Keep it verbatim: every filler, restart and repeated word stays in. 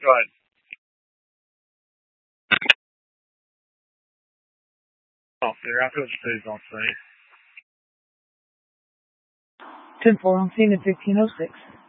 Go ahead. Oh, they're after the city's on site. ten four on scene at fifteen oh six.